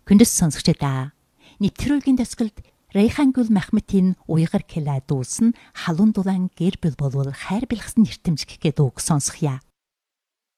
Хүндэс сонсогчдаа нэвтрүүлгийн төгсгөлд Рейхан Гүл Махметийн Уйгар Кела дуусан халуун дулаан гэр бүл болвол хайр бэлгсэн нэртэмж гэхэд үг сонсохъя.